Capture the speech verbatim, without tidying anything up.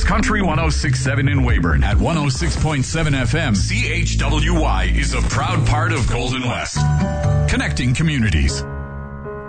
Country one oh six point seven in Weyburn at one oh six point seven F M. C H W Y is a proud part of Golden West. Connecting communities.